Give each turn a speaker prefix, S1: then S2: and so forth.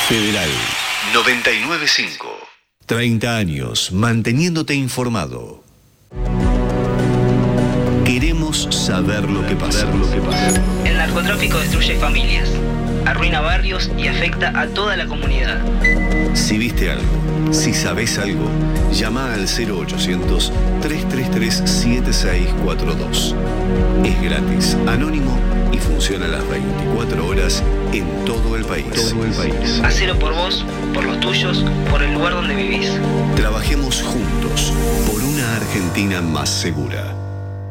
S1: Federal 995. 30 años manteniéndote informado. Queremos saber lo que pasa.
S2: El narcotráfico destruye familias, arruina barrios y afecta a toda la comunidad.
S1: Si viste algo, si sabés algo, llama al 0800-333-7642. Es gratis, anónimo y funciona las 24 horas en todo el país.
S2: Hacelo por vos, por los tuyos, por el lugar donde vivís.
S1: Trabajemos juntos por una Argentina más segura.